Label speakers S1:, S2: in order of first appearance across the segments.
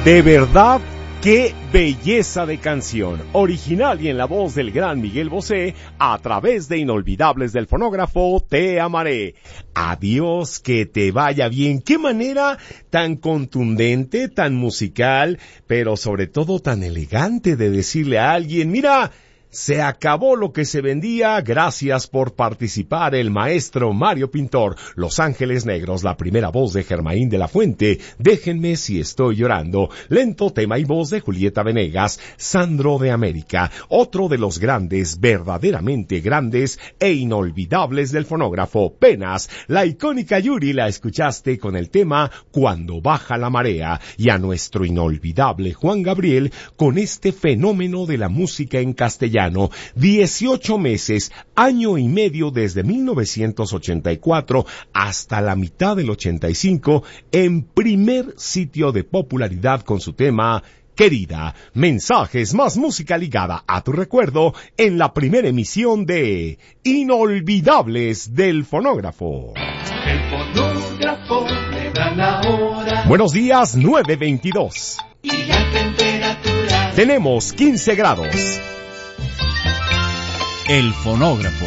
S1: De verdad, qué belleza de canción, original y en la voz del gran Miguel Bosé, a través de Inolvidables del Fonógrafo, Te Amaré. Adiós, que te vaya bien. Qué manera tan contundente, tan musical, pero sobre todo tan elegante de decirle a alguien, mira, se acabó lo que se vendía, gracias por participar el maestro Mario Pintor. Los Ángeles Negros, la primera voz de Germain de la Fuente, Déjenme si estoy llorando, lento tema y voz de Julieta Venegas, Sandro de América, otro de los grandes, verdaderamente grandes e inolvidables del fonógrafo, Penas. La icónica Yuri la escuchaste con el tema Cuando baja la marea, y a nuestro inolvidable Juan Gabriel con este fenómeno de la música en castellano. 18 meses, año y medio desde 1984 hasta la mitad del 85, en primer sitio de popularidad con su tema Querida. Mensajes, más música ligada a tu recuerdo en la primera emisión de Inolvidables del Fonógrafo.
S2: El fonógrafo le da la hora.
S1: Buenos días, 9:22.
S2: Y la temperatura.
S1: Tenemos 15 grados.
S3: El fonógrafo.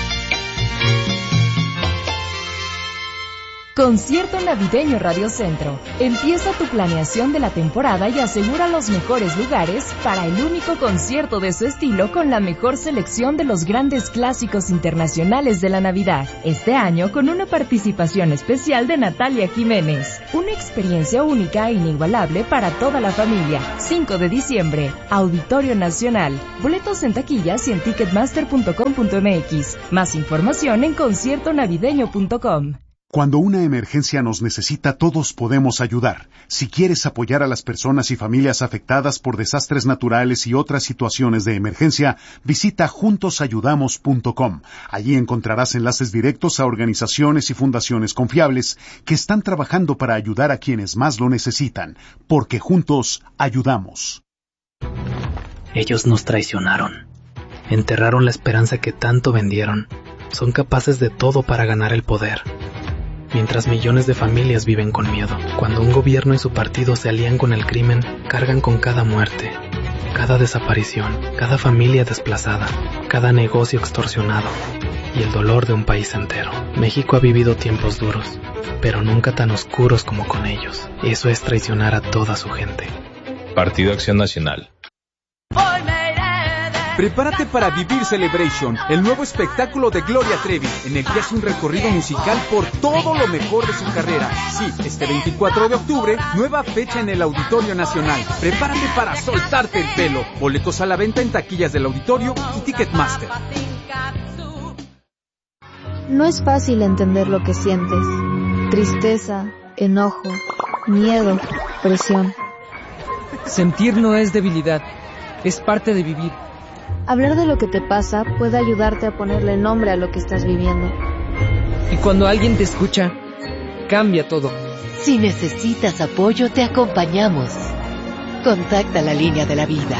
S4: Concierto Navideño Radio Centro. Empieza tu planeación de la temporada y asegura los mejores lugares para el único concierto de su estilo con la mejor selección de los grandes clásicos internacionales de la Navidad. Este año con una participación especial de Natalia Jiménez. Una experiencia única e inigualable para toda la familia. 5 de diciembre, Auditorio Nacional. Boletos en taquillas y en ticketmaster.com.mx. Más información en conciertonavideño.com.
S5: Cuando una emergencia nos necesita, todos podemos ayudar. Si quieres apoyar a las personas y familias afectadas por desastres naturales y otras situaciones de emergencia, visita juntosayudamos.com. Allí encontrarás enlaces directos a organizaciones y fundaciones confiables que están trabajando para ayudar a quienes más lo necesitan, porque juntos ayudamos.
S6: Ellos nos traicionaron. Enterraron la esperanza que tanto vendieron. Son capaces de todo para ganar el poder. Mientras millones de familias viven con miedo. Cuando un gobierno y su partido se alían con el crimen, cargan con cada muerte, cada desaparición, cada familia desplazada, cada negocio extorsionado y el dolor de un país entero. México ha vivido tiempos duros, pero nunca tan oscuros como con ellos. Eso es traicionar a toda su gente.
S7: Partido Acción Nacional.
S8: Prepárate para vivir Celebration, el nuevo espectáculo de Gloria Trevi, en el que hace un recorrido musical por todo lo mejor de su carrera. Sí, este 24 de octubre, nueva fecha en el Auditorio Nacional. Prepárate para soltarte el pelo. Boletos a la venta en taquillas del auditorio y Ticketmaster.
S9: No es fácil entender lo que sientes. Tristeza, enojo, miedo, presión.
S10: Sentir no es debilidad, es parte de vivir.
S9: Hablar de lo que te pasa puede ayudarte a ponerle nombre a lo que estás viviendo.
S10: Y cuando alguien te escucha, cambia todo.
S11: Si necesitas apoyo, te acompañamos. Contacta la línea de la vida.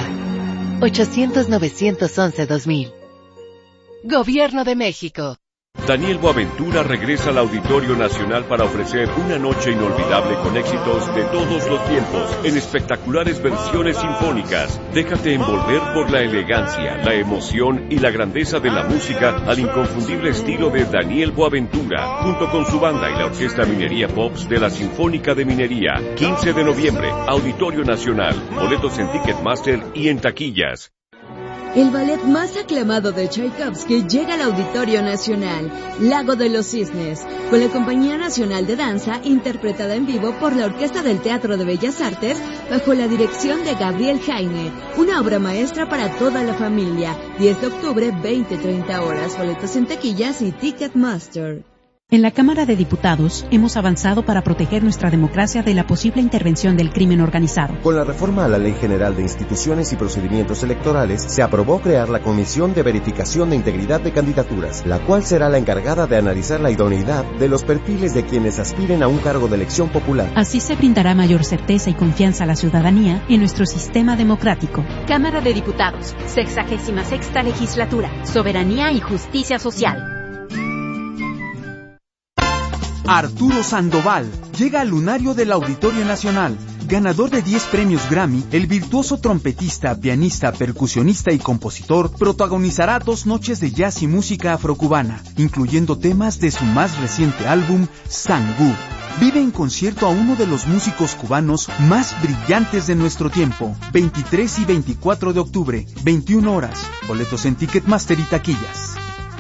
S11: 800-911-2000. Gobierno de México.
S12: Daniel Boaventura regresa al Auditorio Nacional para ofrecer una noche inolvidable con éxitos de todos los tiempos, en espectaculares versiones sinfónicas. Déjate envolver por la elegancia, la emoción y la grandeza de la música al inconfundible estilo de Daniel Boaventura, junto con su banda y la Orquesta Minería Pops de la Sinfónica de Minería. 15 de noviembre, Auditorio Nacional. Boletos en Ticketmaster y en taquillas.
S13: El ballet más aclamado de Tchaikovsky llega al Auditorio Nacional, Lago de los Cisnes, con la Compañía Nacional de Danza, interpretada en vivo por la Orquesta del Teatro de Bellas Artes, bajo la dirección de Gabriel Jaime. Una obra maestra para toda la familia. 10 de octubre, 20-30 horas. Boletos en taquillas y Ticketmaster.
S14: En la Cámara de Diputados hemos avanzado para proteger nuestra democracia de la posible intervención del crimen organizado.
S15: Con la reforma a la Ley General de Instituciones y Procedimientos Electorales, se aprobó crear la Comisión de Verificación de Integridad de Candidaturas, la cual será la encargada de analizar la idoneidad de los perfiles de quienes aspiren a un cargo de elección popular.
S14: Así se brindará mayor certeza y confianza a la ciudadanía en nuestro sistema democrático.
S16: Cámara de Diputados, 66ª Legislatura, Soberanía y Justicia Social.
S8: Arturo Sandoval llega al lunario del Auditorio Nacional. Ganador de 10 premios Grammy, el virtuoso trompetista, pianista, percusionista y compositor protagonizará 2 noches de jazz y música afrocubana, incluyendo temas de su más reciente álbum, Sangú. Vive en concierto a uno de los músicos cubanos más brillantes de nuestro tiempo. 23 y 24 de octubre, 21 horas. Boletos en Ticketmaster y taquillas.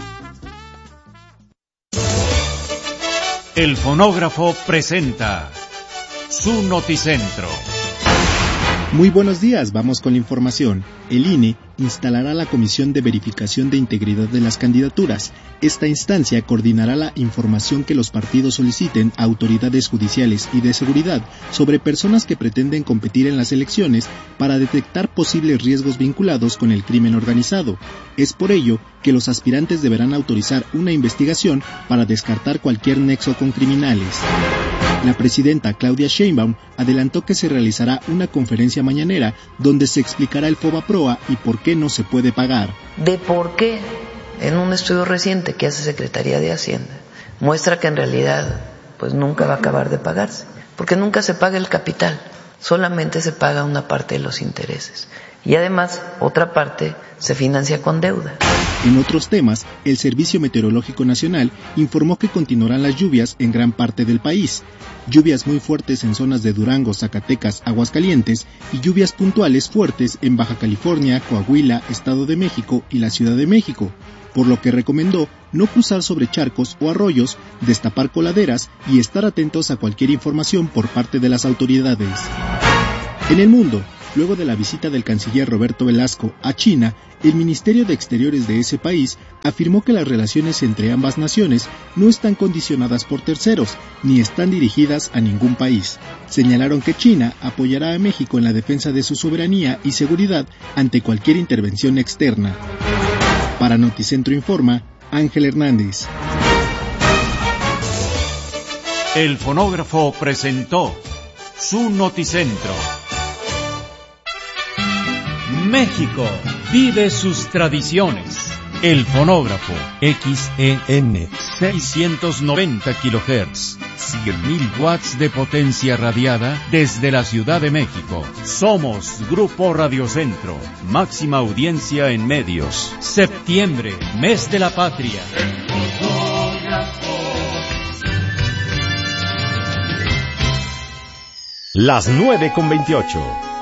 S3: El fonógrafo presenta su Noticentro.
S17: Muy buenos días, vamos con la información. El INE instalará la Comisión de Verificación de Integridad de las Candidaturas. Esta instancia coordinará la información que los partidos soliciten a autoridades judiciales y de seguridad sobre personas que pretenden competir en las elecciones para detectar posibles riesgos vinculados con el crimen organizado. Es por ello que los aspirantes deberán autorizar una investigación para descartar cualquier nexo con criminales. La presidenta Claudia Sheinbaum adelantó que se realizará una conferencia mañanera donde se explicará el FOBAPROA y por qué no se puede pagar.
S18: De por qué, en un estudio reciente que hace Secretaría de Hacienda, muestra que en realidad pues nunca va a acabar de pagarse, porque nunca se paga el capital, solamente se paga una parte de los intereses. Y además, otra parte se financia con deuda.
S17: En otros temas, el Servicio Meteorológico Nacional informó que continuarán las lluvias en gran parte del país. Lluvias muy fuertes en zonas de Durango, Zacatecas, Aguascalientes y lluvias puntuales fuertes en Baja California, Coahuila, Estado de México y la Ciudad de México, por lo que recomendó no cruzar sobre charcos o arroyos, destapar coladeras y estar atentos a cualquier información por parte de las autoridades. En el mundo, luego de la visita del canciller Roberto Velasco a China, el Ministerio de Exteriores de ese país afirmó que las relaciones entre ambas naciones no están condicionadas por terceros, ni están dirigidas a ningún país. Señalaron que China apoyará a México en la defensa de su soberanía y seguridad ante cualquier intervención externa. Para Noticentro Informa, Ángel Hernández.
S3: El fonógrafo presentó su Noticentro. México vive sus tradiciones. El fonógrafo XEN 690 kHz, 100.000 watts de potencia radiada desde la Ciudad de México. Somos Grupo Radiocentro, máxima audiencia en medios. Septiembre, mes de la patria.
S1: Las 9:28.